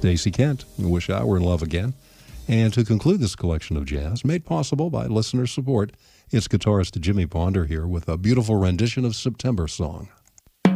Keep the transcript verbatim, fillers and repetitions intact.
Stacey Kent, Wish I Were in Love Again. And to conclude this collection of jazz, made possible by listener support, it's guitarist Jimmy Ponder here with a beautiful rendition of September Song.